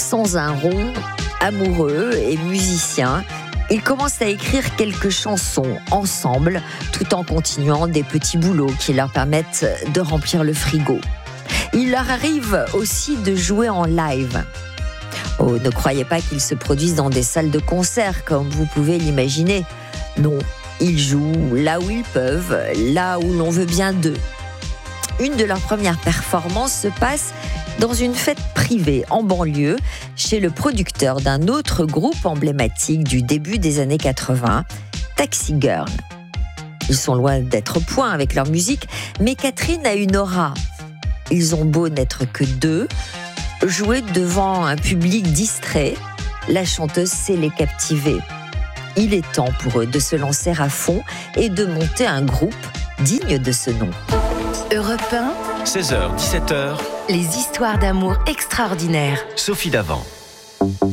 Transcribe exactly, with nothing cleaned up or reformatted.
Sans un rond, amoureux et musiciens, ils commencent à écrire quelques chansons ensemble, tout en continuant des petits boulots qui leur permettent de remplir le frigo. Il leur arrive aussi de jouer en live. Oh, ne croyez pas qu'ils se produisent dans des salles de concert, comme vous pouvez l'imaginer. Non, ils jouent là où ils peuvent, là où l'on veut bien d'eux. Une de leurs premières performances se passe dans une fête privée en banlieue, chez le producteur d'un autre groupe emblématique du début des années quatre-vingts, Taxi Girl. Ils sont loin d'être au point avec leur musique, mais Catherine a une aura. Ils ont beau n'être que deux, jouer devant un public distrait, la chanteuse sait les captiver. Il est temps pour eux de se lancer à fond et de monter un groupe digne de ce nom. Europe un, seize heures dix-sept heures, les histoires d'amour extraordinaires. Sophie Davant.